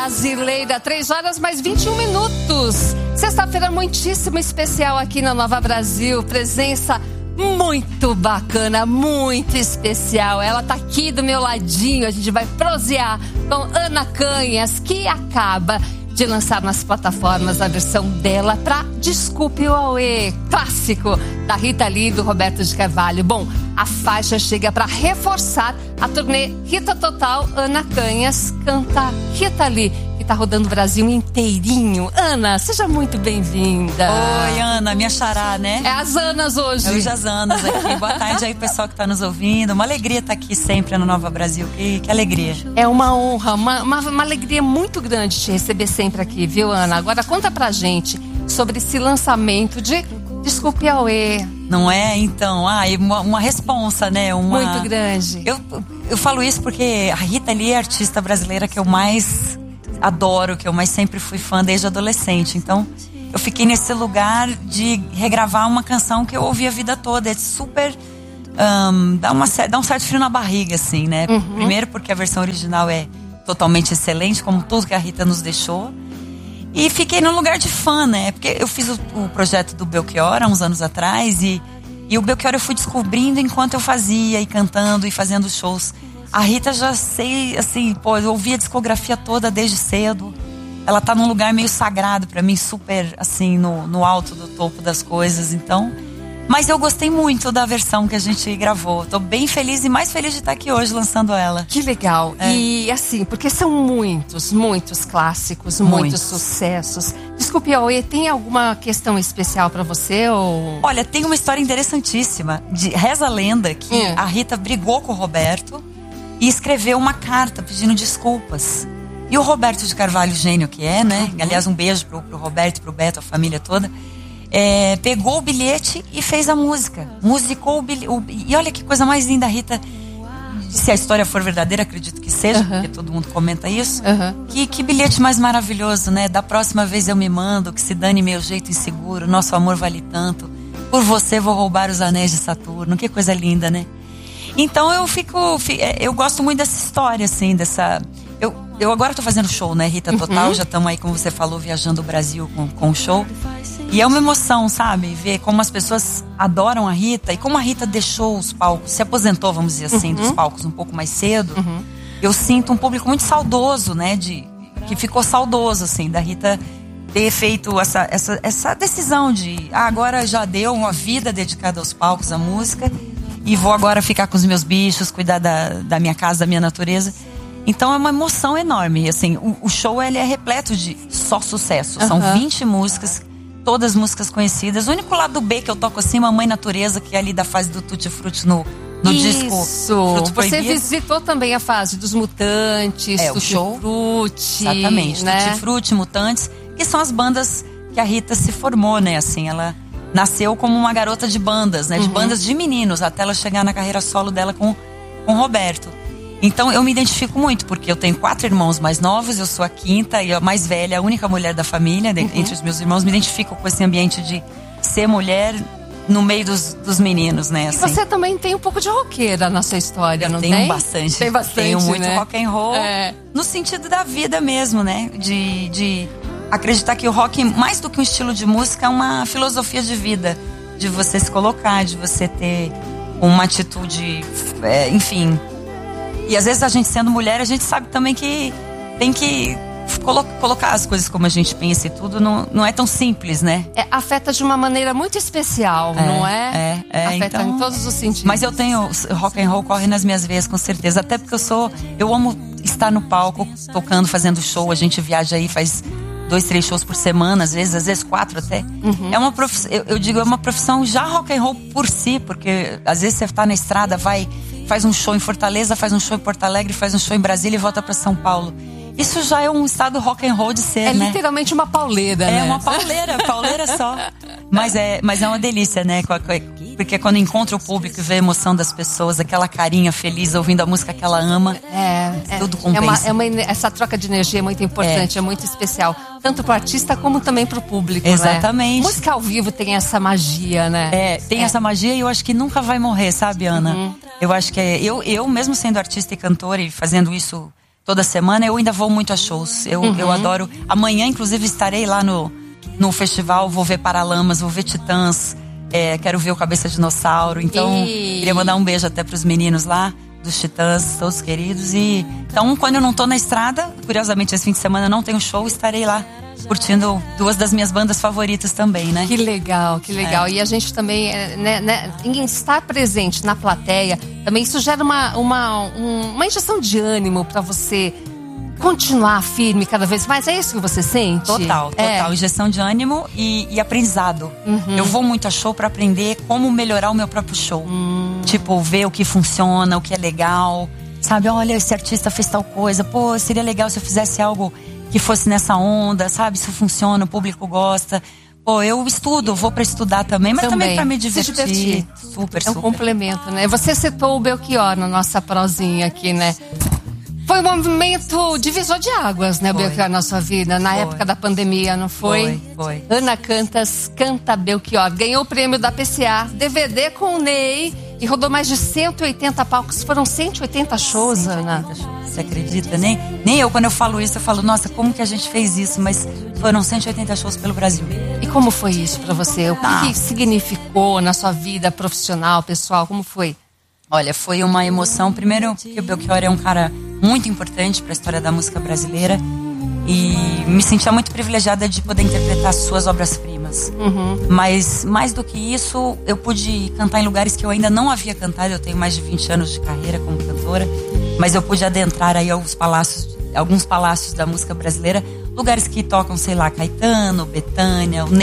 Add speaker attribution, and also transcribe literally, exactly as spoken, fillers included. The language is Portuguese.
Speaker 1: Brasileira, três horas mais vinte e um minutos. Sexta-feira muitíssimo especial aqui na Nova Brasil. Presença muito bacana, muito especial. Ela tá aqui do meu ladinho. A gente vai prosear com Ana Canhas, que acaba de lançar nas plataformas a versão dela pra Desculpe o Auê, clássico da Rita Lee e do Roberto de Carvalho. Bom, a faixa chega pra reforçar a turnê Rita Total. Ana Canhas canta Rita Lee, que tá rodando o Brasil inteirinho. Ana, seja muito bem-vinda.
Speaker 2: Oi, Ana, minha xará, né?
Speaker 1: É as Anas hoje.
Speaker 2: Hoje as Anas aqui. Boa tarde aí, pessoal que tá nos ouvindo. Uma alegria estar aqui sempre no Nova Brasil. Que, que alegria.
Speaker 1: É uma honra, uma, uma, uma alegria muito grande te receber sempre aqui, viu, Ana? Agora conta pra gente sobre esse lançamento de Desculpe Auê.
Speaker 2: Não é? Então, ah, uma, uma responsa, né? Uma...
Speaker 1: Muito grande.
Speaker 2: Eu, eu falo isso porque a Rita Lee é a artista brasileira que eu mais adoro, que eu mais sempre fui fã desde adolescente. Então, eu fiquei nesse lugar de regravar uma canção que eu ouvi a vida toda. É super... Um, dá, uma, dá um certo frio na barriga, assim, né?
Speaker 1: Uhum.
Speaker 2: Primeiro porque a versão original é totalmente excelente, como tudo que a Rita nos deixou. E fiquei num lugar de fã, né? Porque eu fiz o, o projeto do Belchior há uns anos atrás e, e o Belchior eu fui descobrindo enquanto eu fazia e cantando e fazendo shows. A Rita já sei, assim, pô, eu ouvi a discografia toda desde cedo. Ela tá num lugar meio sagrado pra mim, super, assim, no, no alto do topo das coisas, então... Mas eu gostei muito da versão que a gente gravou. Tô bem feliz e mais feliz de estar aqui hoje lançando ela.
Speaker 1: Que legal. É. E assim, porque são muitos, muitos clássicos, muitos, muitos sucessos. Desculpe, Auê, tem alguma questão especial pra você? Ou...
Speaker 2: Olha, tem uma história interessantíssima. De, reza a lenda que
Speaker 1: hum.
Speaker 2: a Rita brigou com o Roberto e escreveu uma carta pedindo desculpas. E o Roberto de Carvalho, gênio que é, né?
Speaker 1: Uhum.
Speaker 2: Aliás, um beijo pro, pro Roberto, pro Beto, a família toda. É, pegou o bilhete e fez a música. Musicou o bilhete. E olha que coisa mais linda, Rita. Se a história for verdadeira, acredito que seja, uhum. porque todo mundo comenta isso.
Speaker 1: Uhum.
Speaker 2: Que, que bilhete mais maravilhoso, né? Da próxima vez eu me mando, que se dane meu jeito inseguro, nosso amor vale tanto. Por você vou roubar os anéis de Saturno. Que coisa linda, né? Então eu fico. Eu gosto muito dessa história, assim, dessa. Eu, eu agora tô fazendo show, né, Rita Total? Uhum. Já estamos aí, como você falou, viajando o Brasil com, com o show. E é uma emoção, sabe? Ver como as pessoas adoram a Rita e como a Rita deixou os palcos, se aposentou, vamos dizer assim, uhum. dos palcos um pouco mais cedo.
Speaker 1: Uhum.
Speaker 2: Eu sinto um público muito saudoso, né? De, que ficou saudoso, assim, da Rita ter feito essa, essa, essa decisão de ah, agora já deu uma vida dedicada aos palcos, à música, e vou agora ficar com os meus bichos, cuidar da, da minha casa, da minha natureza. Então é uma emoção enorme, assim, o, o show ele é repleto de só sucesso, uhum. são vinte músicas, todas músicas conhecidas. O único lado B que eu toco assim, Mamãe Natureza, que é ali da fase do Tutti Frutti no, no
Speaker 1: Isso.
Speaker 2: disco
Speaker 1: Isso, você visitou também a fase dos Mutantes,
Speaker 2: é,
Speaker 1: Tutti Frutti.
Speaker 2: Exatamente,
Speaker 1: né?
Speaker 2: Tutti Frutti, Mutantes, que são as bandas que a Rita se formou, né, assim, ela nasceu como uma garota de bandas, né, de uhum. bandas de meninos, até ela chegar na carreira solo dela com, com o Roberto. Então eu me identifico muito, porque eu tenho quatro irmãos mais novos, eu sou a quinta e a mais velha, a única mulher da família, de, uhum. entre os meus irmãos. Me identifico com esse ambiente de ser mulher no meio dos, dos meninos, né? Assim.
Speaker 1: E você também tem um pouco de roqueira na sua história,
Speaker 2: eu
Speaker 1: não
Speaker 2: tenho
Speaker 1: tem?
Speaker 2: bastante.
Speaker 1: Tem bastante,
Speaker 2: Tenho muito
Speaker 1: né?
Speaker 2: rock and roll,
Speaker 1: é.
Speaker 2: no sentido da vida mesmo, né? De, de acreditar que o rock, mais do que um estilo de música, é uma filosofia de vida. De você se colocar, de você ter uma atitude, é, enfim... E às vezes a gente sendo mulher, a gente sabe também que tem que colo- colocar as coisas como a gente pensa e tudo, não, não é tão simples, né?
Speaker 1: É, afeta de uma maneira muito especial,
Speaker 2: é,
Speaker 1: não é?
Speaker 2: É, é.
Speaker 1: Afeta
Speaker 2: então,
Speaker 1: em todos os sentidos.
Speaker 2: Mas eu tenho, rock and roll corre nas minhas veias, com certeza. Até porque eu sou, eu amo estar no palco, tocando, fazendo show. A gente viaja aí, faz dois, três shows por semana, às vezes, às vezes quatro até.
Speaker 1: Uhum.
Speaker 2: É uma profissão, eu, eu digo, é uma profissão já rock and roll por si, porque às vezes você tá na estrada, vai... faz um show em Fortaleza, faz um show em Porto Alegre, faz um show em Brasília e volta pra São Paulo. Isso já é um estado rock and roll de ser,
Speaker 1: é
Speaker 2: né?
Speaker 1: É literalmente uma pauleira,
Speaker 2: é
Speaker 1: né?
Speaker 2: É uma pauleira, pauleira só. Mas é, mas é uma delícia, né? Porque quando encontra o público e vê a emoção das pessoas, aquela carinha feliz ouvindo a música que ela ama,
Speaker 1: é,
Speaker 2: tudo
Speaker 1: é,
Speaker 2: compensa.
Speaker 1: é uma, é uma, essa troca de energia é muito importante, é, é muito especial. Tanto pro artista como também pro público,
Speaker 2: exatamente.
Speaker 1: Né? Música ao vivo tem essa magia, né?
Speaker 2: É, tem é. essa magia e eu acho que nunca vai morrer, sabe, Ana? Uhum. Eu acho que é, eu, eu mesmo sendo artista e cantora e fazendo isso toda semana, eu ainda vou muito a shows. Eu, uhum. eu adoro. Amanhã, inclusive, estarei lá no, no festival, vou ver Paralamas, vou ver Titãs, é, quero ver o Cabeça Dinossauro. Então, e... queria mandar um beijo até pros meninos lá, dos Titãs, todos queridos. E então, quando eu não tô na estrada, curiosamente, esse fim de semana não tenho show, estarei lá curtindo duas das minhas bandas favoritas também, né?
Speaker 1: Que legal, que legal.
Speaker 2: É.
Speaker 1: E a gente também, né, né, em estar presente na plateia, também isso gera uma, uma, um, uma injeção de ânimo para você continuar firme cada vez mais. É isso que você sente?
Speaker 2: Total, total. É. Injeção de ânimo e, e aprendizado. Uhum. Eu vou muito a show para aprender como melhorar o meu próprio show. Hum. Tipo, ver o que funciona, o que é legal. Sabe, olha, esse artista fez tal coisa. Pô, seria legal se eu fizesse algo que fosse nessa onda, sabe? Isso funciona, o público gosta. Pô, eu estudo, vou pra estudar também, mas também, também pra me divertir. Se divertir. Super, super.
Speaker 1: É um complemento, né? Você citou o Belchior na nossa prosinha aqui, né? Foi um movimento divisor de águas, né, foi. Belchior, na sua vida, na foi. época da pandemia, não foi?
Speaker 2: Foi, foi.
Speaker 1: Ana Cantas canta Belchior. Ganhou o prêmio da P C A, D V D com o Ney e rodou mais de cento e oitenta palcos. Foram cento e oitenta shows,
Speaker 2: cento e oitenta
Speaker 1: Ana.
Speaker 2: Shows. Você acredita? Nem, nem eu, quando eu falo isso, eu falo, nossa, como que a gente fez isso? Mas foram cento e oitenta shows pelo Brasil.
Speaker 1: E como foi isso pra você? O que, ah. que significou na sua vida profissional, pessoal? Como foi?
Speaker 2: Olha, foi uma emoção. Primeiro, porque o Belchior é um cara muito importante para a história da música brasileira. E me sentia muito privilegiada de poder interpretar suas obras-primas. Uhum. Mas, mais do que isso, eu pude cantar em lugares que eu ainda não havia cantado. Eu tenho mais de vinte anos de carreira como cantora. Mas eu pude adentrar aí alguns palácios, alguns palácios da música brasileira. Lugares que tocam, sei lá, Caetano, Bethânia, o